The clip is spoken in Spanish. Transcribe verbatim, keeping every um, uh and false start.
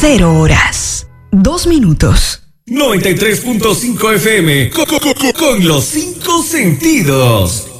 Cero horas, dos minutos. noventa y tres punto cinco F M, con, con, con, con los cinco sentidos.